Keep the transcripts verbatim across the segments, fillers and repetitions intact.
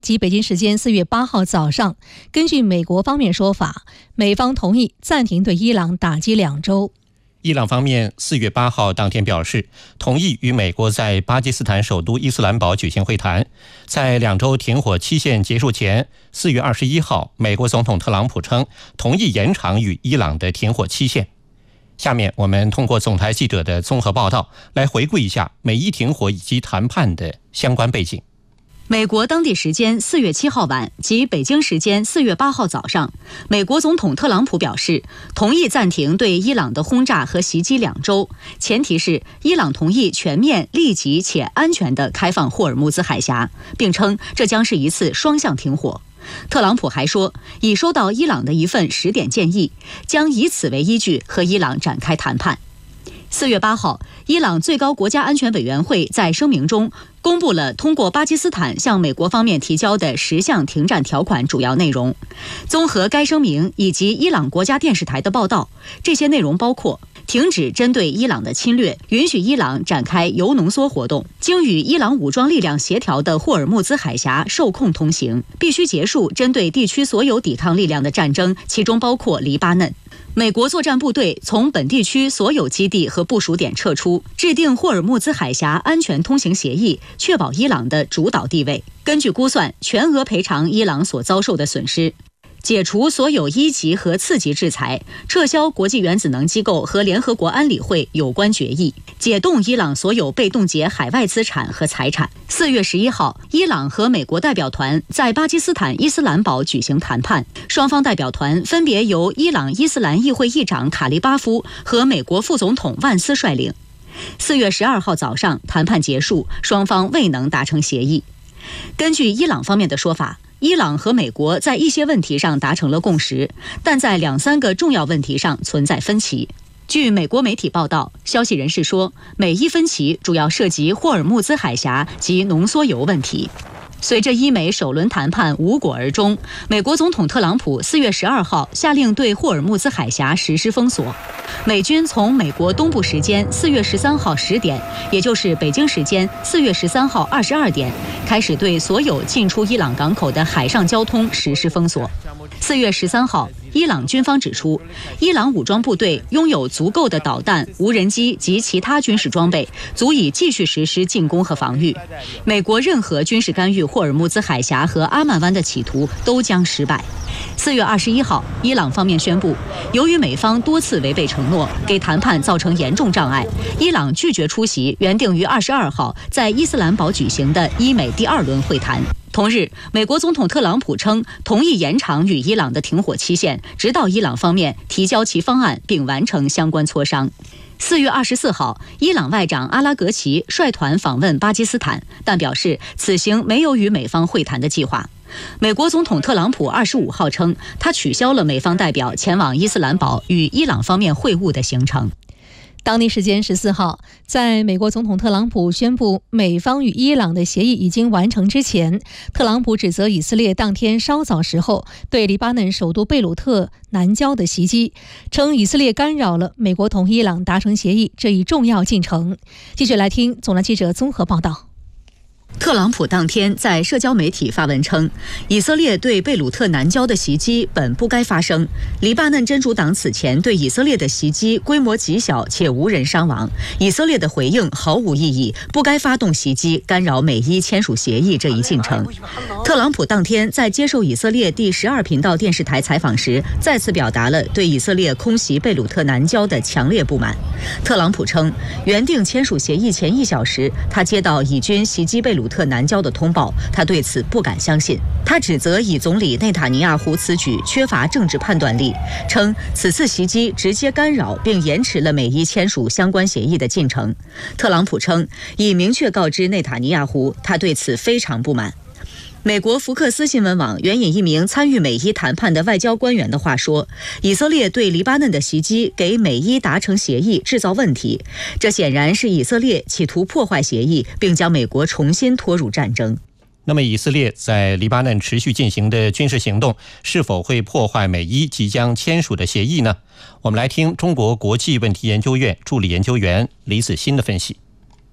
即北京时间四月八号早上，根据美国方面说法，美方同意暂停对伊朗打击两周。 伊朗方面四月八号当天表示，同意与美国在巴基斯坦首都伊斯兰堡举行会谈。在两周停火期限结束前，四月二十一号，美国总统特朗普称同意延长与伊朗的停火期限。下面我们通过总台记者的综合报道，来回顾一下美伊停火以及谈判的相关背景。 美国当地时间四月七号晚及北京时间四月八号早上，美国总统特朗普表示，同意暂停对伊朗的轰炸和袭击两周，前提是伊朗同意全面、立即且安全地开放霍尔木兹海峡，并称这将是一次双向停火。特朗普还说，已收到伊朗的一份十点建议，将以此为依据和伊朗展开谈判。四月八号，伊朗最高国家安全委员会在声明中公布了通过巴基斯坦向美国方面提交的十项停战条款主要内容。综合该声明以及伊朗国家电视台的报道，这些内容包括停止针对伊朗的侵略，允许伊朗展开铀浓缩活动，经与伊朗武装力量协调的霍尔木兹海峡受控通行，必须结束针对地区所有抵抗力量的战争，其中包括黎巴嫩。美国作战部队从本地区所有基地和部署点撤出，制定霍尔木兹海峡安全通行协议，确保伊朗的主导地位。根据估算，全额赔偿伊朗所遭受的损失。解除所有一级和次级制裁，撤销国际原子能机构和联合国安理会有关决议，解冻伊朗所有被冻结海外资产和财产。四月十一号，伊朗和美国代表团在巴基斯坦伊斯兰堡举行谈判，双方代表团分别由伊朗伊斯兰议会议长卡利巴夫和美国副总统万斯率领。四月十二号早上，谈判结束，双方未能达成协议。根据伊朗方面的说法，伊朗和美国在一些问题上达成了共识，但在两三个重要问题上存在分歧。据美国媒体报道，消息人士说，美伊分歧主要涉及霍尔木兹海峡及浓缩铀问题。随着伊美首轮谈判无果而终，美国总统特朗普四月十二号下令对霍尔木兹海峡实施封锁。美军从美国东部时间四月十三号十点，也就是北京时间四月十三号二十二点，开始对所有进出伊朗港口的海上交通实施封锁。四月十三号，伊朗军方指出，伊朗武装部队拥有足够的导弹、无人机及其他军事装备，足以继续实施进攻和防御。美国任何军事干预霍尔木兹海峡和阿曼湾的企图都将失败。四月二十一号，伊朗方面宣布，由于美方多次违背承诺，给谈判造成严重障碍，伊朗拒绝出席原定于二十二号在伊斯兰堡举行的伊美第二轮会谈。同日，美国总统特朗普称同意延长与伊朗的停火期限，直到伊朗方面提交其方案并完成相关磋商。四月二十四号，伊朗外长阿拉格齐率团访问巴基斯坦，但表示此行没有与美方会谈的计划。美国总统特朗普二十五号称，他取消了美方代表前往伊斯兰堡与伊朗方面会晤的行程。 当地时间十四号，在美国总统特朗普宣布美方与伊朗的协议已经完成之前，特朗普指责以色列当天稍早时候对黎巴嫩首都贝鲁特南郊的袭击，称以色列干扰了美国同伊朗达成协议这一重要进程。继续来听总台记者综合报道。 特朗普当天在社交媒体发文称，以色列对贝鲁特南郊的袭击本不该发生。黎巴嫩真主党此前对以色列的袭击规模极小且无人伤亡，以色列的回应毫无意义，不该发动袭击，干扰美伊签署协议这一进程。特朗普当天在接受以色列第十二频道电视台采访时，再次表达了对以色列空袭贝鲁特南郊的强烈不满。特朗普称，原定签署协议前一小时，他接到以军袭击贝鲁特南郊的通报，他对此不敢相信。他指责以总理内塔尼亚胡此举缺乏政治判断力，称此次袭击直接干扰并延迟了美伊签署相关协议的进程。特朗普称，已明确告知内塔尼亚胡，他对此非常不满。美国福克斯新闻网援引一名参与美伊谈判的外交官员的话说，以色列对黎巴嫩的袭击给美伊达成协议制造问题，这显然是以色列企图破坏协议，并将美国重新拖入战争。 那么以色列在黎巴嫩持续进行的军事行动是否会破坏美伊即将签署的协议呢？我们来听中国国际问题研究院助理研究员李子欣的分析。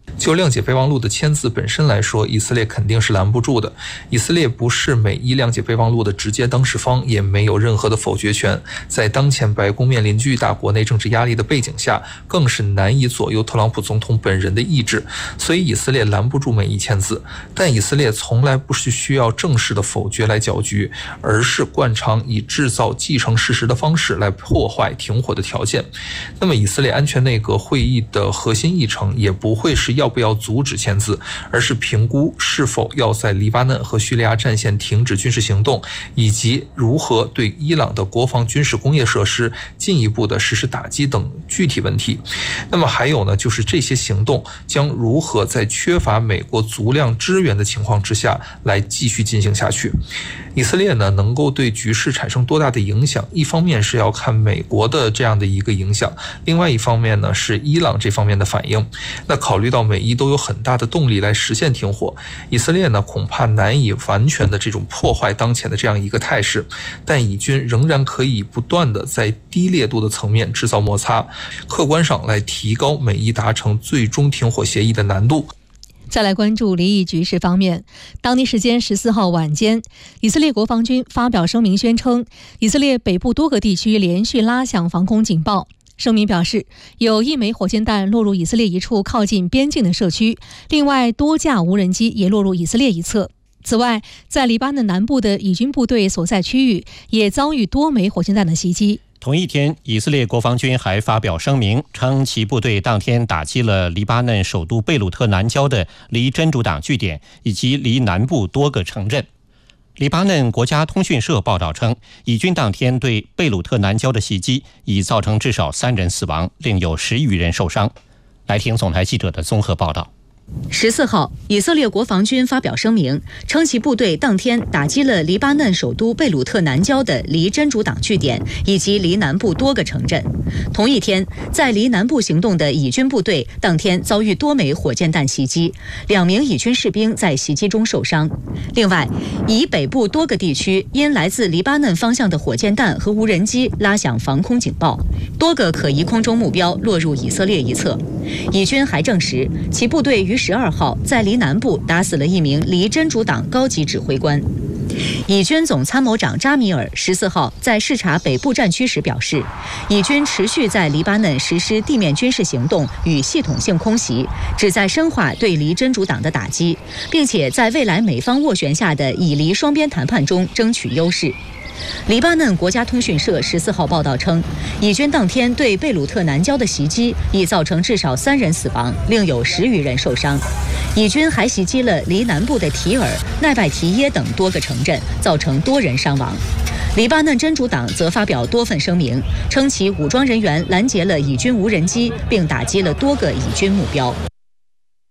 就谅解备忘录的签字本身来说，以色列肯定是拦不住的。以色列不是美伊谅解备忘录的直接当事方，也没有任何的否决权。在当前白宫面临巨大国内政治压力的背景下，更是难以左右特朗普总统本人的意志，所以以色列拦不住美伊签字。但以色列从来不是需要正式的否决来搅局，而是惯常以制造既成事实的方式来破坏停火的条件。那么以色列安全内阁会议的核心议程也不会是要不要阻止签字，而是评估是否要在黎巴嫩和叙利亚战线停止军事行动，以及如何对伊朗的国防军事工业设施进一步的实施打击等具体问题。那么还有呢，就是这些行动将如何在缺乏美国足量支援的情况之下来继续进行下去。以色列呢能够对局势产生多大的影响，一方面是要看美国的这样的一个影响，另外一方面呢是伊朗这方面的反应。那考虑到美伊都有很大的动力来实现停火，以色列呢恐怕难以完全的这种破坏当前的这样一个态势，但以军仍然可以不断的在低烈度的层面制造摩擦，客观上来提高美伊达成最终停火协议的难度。 再来关注离异局势方面，当地时间十四号晚间，以色列国防军发表声明宣称，以色列北部多个地区连续拉响防空警报。声明表示，有一枚火箭弹落入以色列一处靠近边境的社区，另外多架无人机也落入以色列一侧。此外，在黎巴嫩南部的以军部队所在区域也遭遇多枚火箭弹的袭击。 同一天，以色列国防军还发表声明，称其部队当天打击了黎巴嫩首都贝鲁特南郊的离真主党据点以及离南部多个城镇。黎巴嫩国家通讯社报道称，以军当天对贝鲁特南郊的袭击已造成至少三人死亡，另有十余人受伤。来听总台记者的综合报道。 十四号，以色列国防军发表声明，称其部队当天打击了黎巴嫩首都贝鲁特南郊的离真主党据点以及离南部多个城镇。同一天，在离南部行动的以军部队当天遭遇多枚火箭弹袭击，两名以军士兵在袭击中受伤。另外，以北部多个地区因来自黎巴嫩方向的火箭弹和无人机拉响防空警报，多个可疑空中目标落入以色列一侧。以军还证实，其部队于十二号在离南部打死了一名离真主党高级指挥官。以军总参谋长扎米尔十四号在视察北部战区时表示，以军持续在黎巴嫩实施地面军事行动与系统性空袭，旨在深化对离真主党的打击，并且在未来美方斡旋下的以黎双边谈判中争取优势。黎巴嫩国家通讯社十四号报道称，以军当天对贝鲁特南郊的袭击已造成至少三人死亡，另有十余人受伤。以军还袭击了离南部的提尔、奈拜提耶等多个城镇，造成多人伤亡。黎巴嫩真主党则发表多份声明，称其武装人员拦截了以军无人机，并打击了多个以军目标。